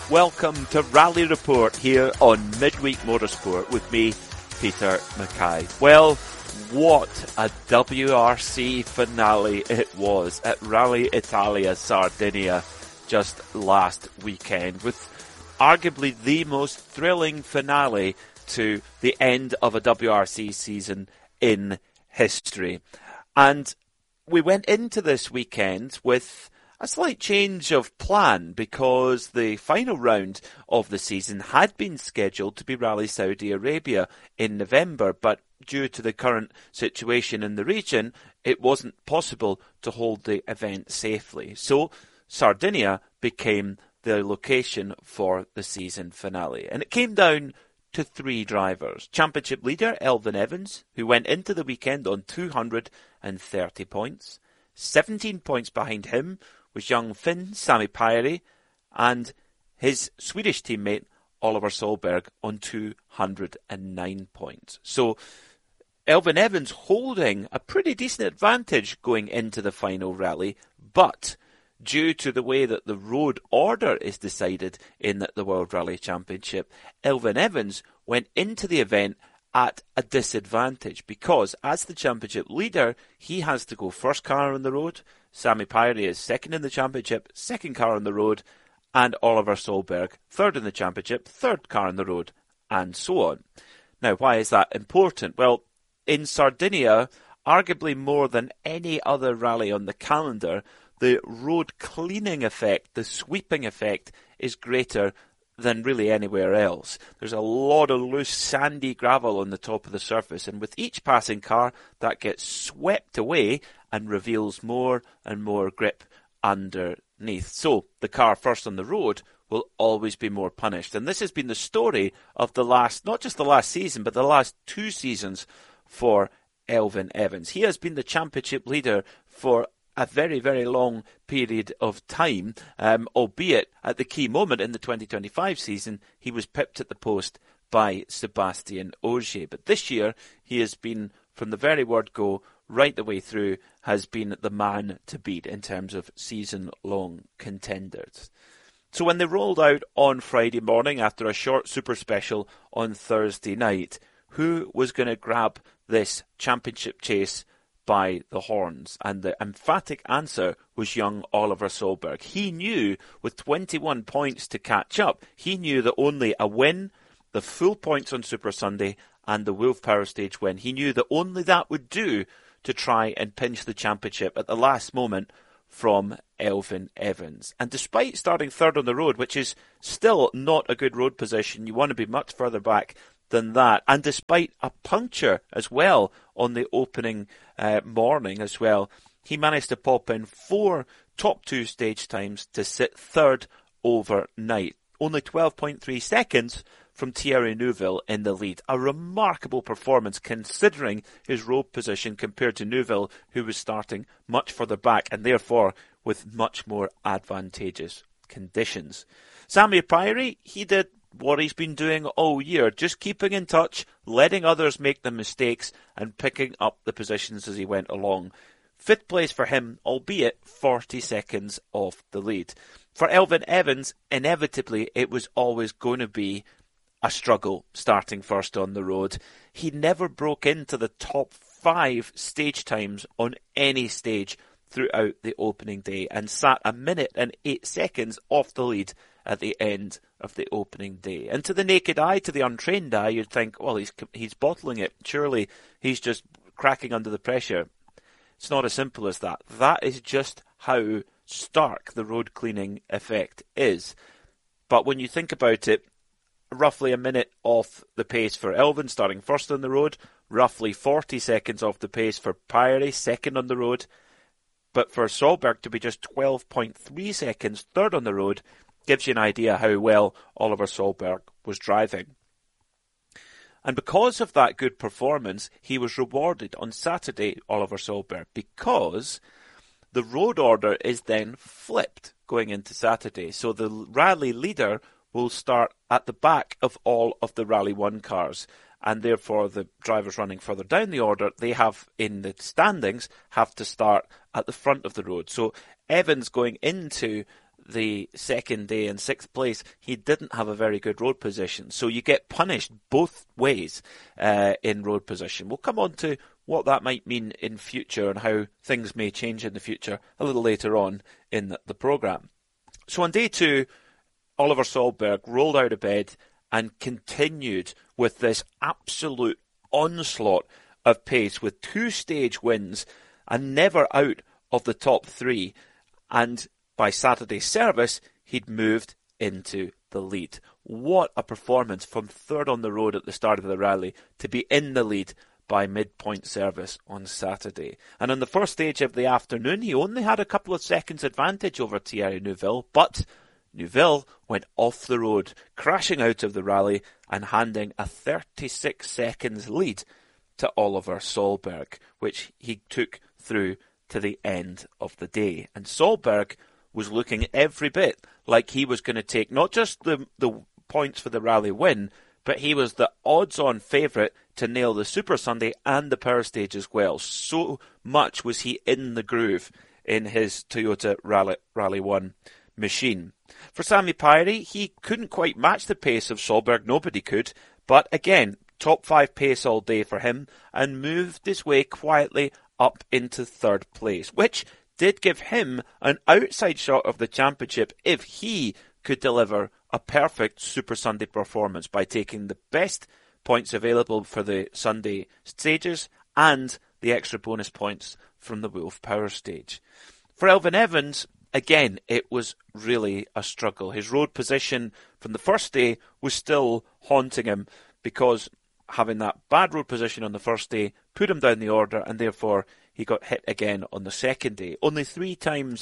Welcome to Rally Report here on Midweek Motorsport with me, Peter Mackay. Well, what a WRC finale it was at Rally Italia Sardinia just last weekend, with arguably the most thrilling finale to the end of a WRC season in history. And we went into this weekend with a slight change of plan because the final round of the season had been scheduled to be Rally Saudi Arabia in November, but due to the current situation in the region, it wasn't possible to hold the event safely. So Sardinia became the location for the season finale. And it came down to three drivers. Championship leader Elfyn Evans, who went into the weekend on 230 points. 17 points behind him was young Finn Sami Päivärinta and his Swedish teammate Oliver Solberg on 209 points. So Elfyn Evans holding a pretty decent advantage going into the final rally, but due to the way that the road order is decided in the World Rally Championship, Elfyn Evans went into the event at a disadvantage because as the championship leader, he has to go first car on the road. Sami Päivärinta is second in the championship, second car on the road, and Oliver Solberg third in the championship, third car on the road, and so on. Now, why is that important? Well, in Sardinia, arguably more than any other rally on the calendar, the road cleaning effect, the sweeping effect, is greater than really anywhere else. There's a lot of loose sandy gravel on the top of the surface, and with each passing car that gets swept away and reveals more and more grip underneath. So the car first on the road will always be more punished. And this has been the story of the last, not just the last season, but the last two seasons for Elfyn Evans. He has been the championship leader for a very, very long period of time, albeit at the key moment in the 2025 season, he was pipped at the post by Sébastien Ogier. But this year, he has been, from the very word go, right the way through, has been the man to beat in terms of season-long contenders. So when they rolled out on Friday morning after a short super special on Thursday night, who was going to grab this championship chase by the horns? And the emphatic answer was young Oliver Solberg. He knew with 21 points to catch up, he knew that only a win, the full points on Super Sunday, and the Wolf Power Stage win, he knew that only that would do to try and pinch the championship at the last moment from Elfyn Evans. And despite starting third on the road, which is still not a good road position, you want to be much further back than that, and despite a puncture as well on the opening morning as well, he managed to pop in 4 top 2 stage times to sit third overnight. Only 12.3 seconds from Thierry Neuville in the lead. A remarkable performance considering his road position compared to Neuville, who was starting much further back and therefore with much more advantageous conditions. Sami Päivärinta, he did what he's been doing all year, just keeping in touch, letting others make the mistakes and picking up the positions as he went along. 5th place for him, albeit 40 seconds off the lead. For Elfyn Evans, inevitably it was always going to be a struggle starting first on the road. He never broke into the top 5 stage times on any stage throughout the opening day and sat 1 minute and 8 seconds off the lead at the end of the opening day. And to the naked eye, to the untrained eye, you'd think, well, he's bottling it. Surely he's just cracking under the pressure. It's not as simple as that. That is just how stark the road cleaning effect is. But when you think about it, roughly 1 minute off the pace for Elfyn, starting first on the road, roughly 40 seconds off the pace for Päivärinta, second on the road, but for Solberg to be just 12.3 seconds third on the road gives you an idea how well Oliver Solberg was driving. And because of that good performance, he was rewarded on Saturday, Oliver Solberg, because the road order is then flipped going into Saturday. So the rally leader will start at the back of all of the Rally 1 cars, and therefore the drivers running further down the order, they have, in the standings, have to start at the front of the road. So Evans going into the second day in 6th place, he didn't have a very good road position. So you get punished both ways in road position. We'll come on to what that might mean in future and how things may change in the future a little later on in the programme. So on day 2, Oliver Solberg rolled out of bed and continued with this absolute onslaught of pace with 2 stage wins and never out of the top 3. And by Saturday's service, he'd moved into the lead. What a performance from 3rd on the road at the start of the rally to be in the lead by midpoint service on Saturday. And on the first stage of the afternoon, he only had a couple of seconds advantage over Thierry Neuville, but Neuville went off the road, crashing out of the rally and handing a 36 seconds lead to Oliver Solberg, which he took through to the end of the day. And Solberg was looking every bit like he was going to take not just the points for the rally win, but he was the odds-on favourite to nail the Super Sunday and the Power Stage as well. So much was he in the groove in his Toyota Rally 1 machine. For Sami Paire, he couldn't quite match the pace of Solberg. Nobody could. But again, top 5 pace all day for him and moved his way quietly up into 3rd place, which did give him an outside shot of the championship if he could deliver a perfect Super Sunday performance by taking the best points available for the Sunday stages and the extra bonus points from the Wolf Power Stage. For Elfyn Evans, again, it was really a struggle. His road position from the first day was still haunting him because having that bad road position on the first day put him down the order, and therefore he got hit again on the second day. Only 3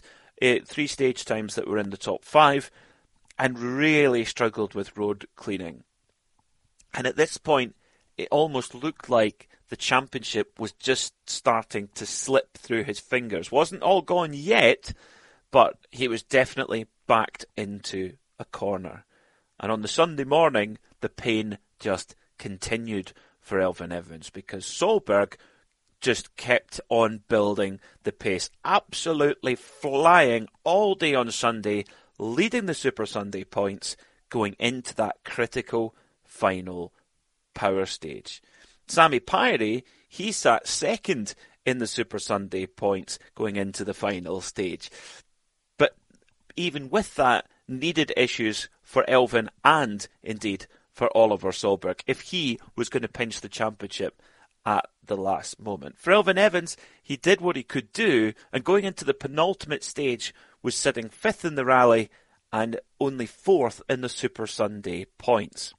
stage times that were in the top 5, and really struggled with road cleaning. And at this point, it almost looked like the championship was just starting to slip through his fingers. Wasn't all gone yet, but he was definitely backed into a corner. And on the Sunday morning, the pain just continued for Elfyn Evans because Solberg just kept on building the pace, absolutely flying all day on Sunday, leading the Super Sunday points, going into that critical final Power Stage. Sami Paire, he sat 2nd in the Super Sunday points going into the final stage. But even with that, needed issues for Elfyn and indeed for Oliver Solberg if he was going to pinch the championship at the last moment. For Elfyn Evans, he did what he could do, and going into the penultimate stage was sitting 5th in the rally and only 4th in the Super Sunday points.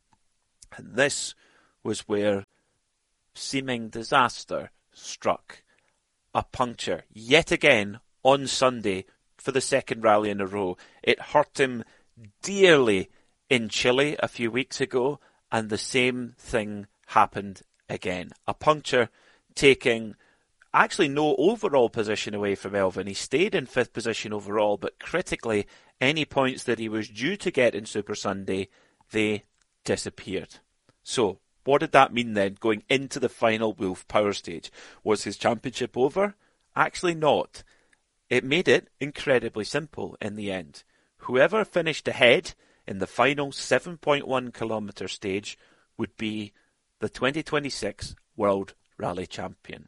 And this was where seeming disaster struck. A puncture yet again on Sunday for the 2nd rally in a row. It hurt him dearly in Chile a few weeks ago, and the same thing happened again. A puncture taking actually no overall position away from Elfyn. He stayed in 5th position overall, but critically, any points that he was due to get in Super Sunday, they disappeared. So, what did that mean then, going into the final Wolf Power Stage? Was his championship over? Actually not. It made it incredibly simple in the end. Whoever finished ahead in the final 7.1 kilometre stage would be the 2026 World Rally Champion.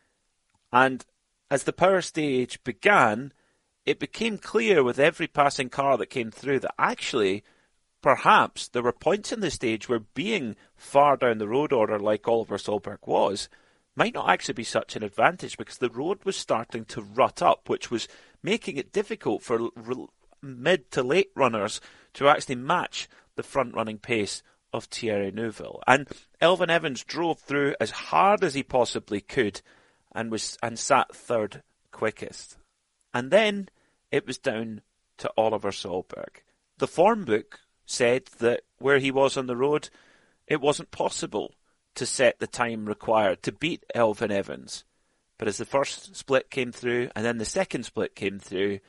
And as the Power Stage began, it became clear with every passing car that came through that actually perhaps there were points in the stage where being far down the road order like Oliver Solberg was might not actually be such an advantage because the road was starting to rut up, which was making it difficult for mid to late runners to actually match the front-running pace of Thierry Neuville. And Elfyn Evans drove through as hard as he possibly could and sat 3rd quickest. And then it was down to Oliver Solberg. The form book said that where he was on the road, it wasn't possible to set the time required to beat Elfyn Evans. But as the first split came through and then the second split came through,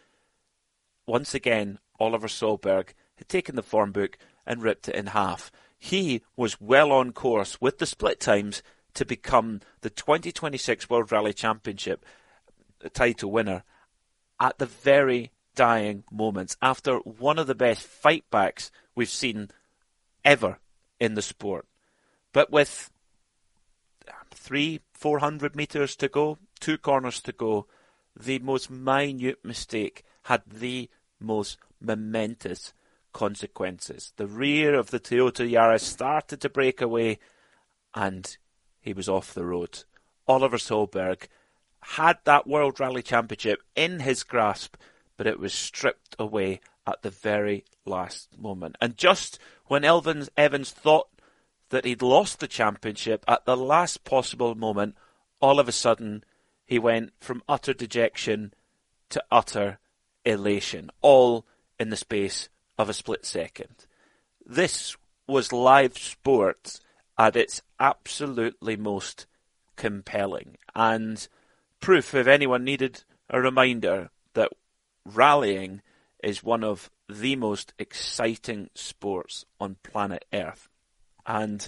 once again, Oliver Solberg had taken the form book and ripped it in half. He was well on course with the split times to become the 2026 World Rally Championship title winner at the very dying moments after one of the best fight backs we've seen ever in the sport. But with 300-400 metres to go, 2 corners to go, the most minute mistake had the most momentous consequences. The rear of the Toyota Yaris started to break away and he was off the road. Oliver Solberg had that World Rally Championship in his grasp, but it was stripped away at the very last moment. And just when Evans thought that he'd lost the championship, at the last possible moment, all of a sudden he went from utter dejection to utter elation, all in the space of a split second. This was live sport at its absolutely most compelling, and proof, if anyone needed a reminder, that rallying is one of the most exciting sports on planet Earth. And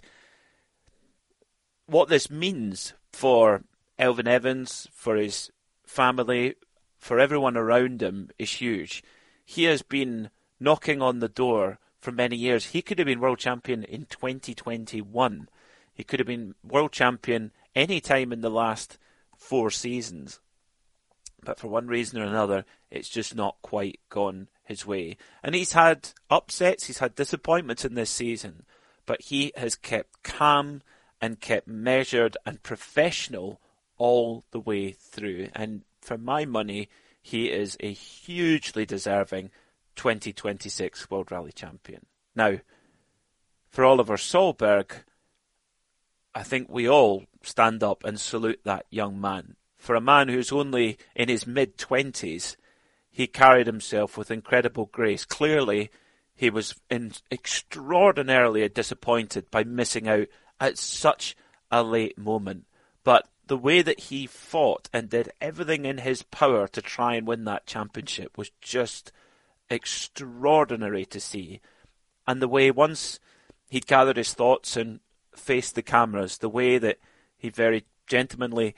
what this means for Elfyn Evans, for his family, for everyone around him is huge. He has been knocking on the door for many years. He could have been world champion in 2021. He could have been world champion any time in the last 4 seasons. But for one reason or another, it's just not quite gone his way. And he's had upsets, he's had disappointments in this season, but he has kept calm and kept measured and professional all the way through. And for my money, he is a hugely deserving 2026 World Rally Champion. Now, for Oliver Solberg, I think we all stand up and salute that young man. For a man who's only in his mid-20s, he carried himself with incredible grace. Clearly, he was extraordinarily disappointed by missing out at such a late moment. But the way that he fought and did everything in his power to try and win that championship was just extraordinary to see. And the way once he'd gathered his thoughts and faced the cameras, the way that he very gentlemanly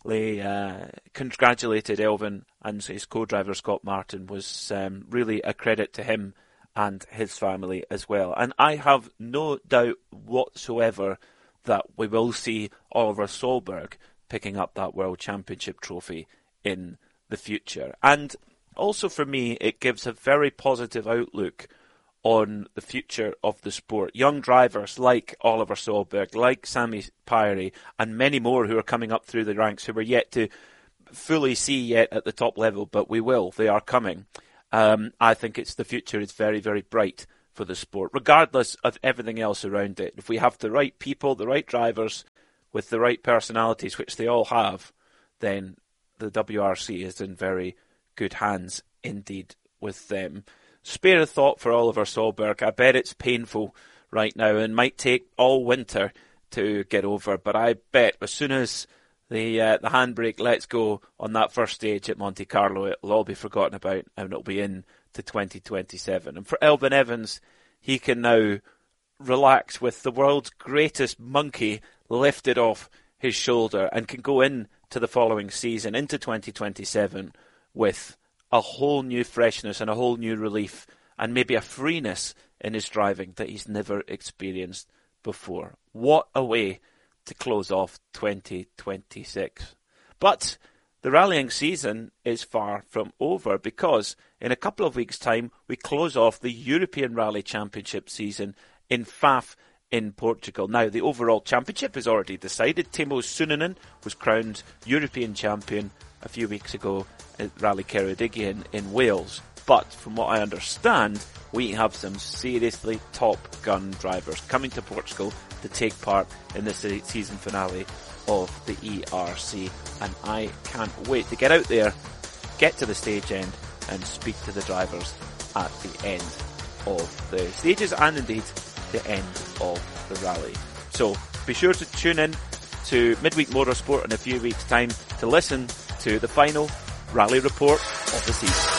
congratulated Elfyn and his co-driver Scott Martin was really a credit to him and his family as well. And I have no doubt whatsoever that we will see Oliver Solberg picking up that World Championship trophy in the future. And also for me, it gives a very positive outlook on the future of the sport. Young drivers like Oliver Solberg, like Sami Pajärvi, and many more who are coming up through the ranks who we're yet to fully see yet at the top level, but we will. They are coming. I think the future is very, very bright for the sport, regardless of everything else around it. If we have the right people, the right drivers, with the right personalities, which they all have, then the WRC is in very good hands indeed with them. Spare a thought for Oliver Solberg. I bet it's painful right now and might take all winter to get over, but I bet as soon as the handbrake lets go on that first stage at Monte Carlo, it'll all be forgotten about and it'll be in to 2027. And for Elfyn Evans, he can now relax with the world's greatest monkey lifted off his shoulder and can go in to the following season, into 2027, with a whole new freshness and a whole new relief and maybe a freeness in his driving that he's never experienced before. What a way to close off 2026. But the rallying season is far from over, because in a couple of weeks' time we close off the European Rally Championship season in Faf in Portugal. Now, the overall championship is already decided. Timo Sunonen was crowned European champion a few weeks ago at Rally Ceredigion in Wales. But from what I understand, we have some seriously top gun drivers coming to Portugal to take part in the season finale of the ERC. And I can't wait to get out there, get to the stage end and speak to the drivers at the end of the stages and indeed the end of the rally. So be sure to tune in to Midweek Motorsport in a few weeks' time to listen to the final rally report of the season.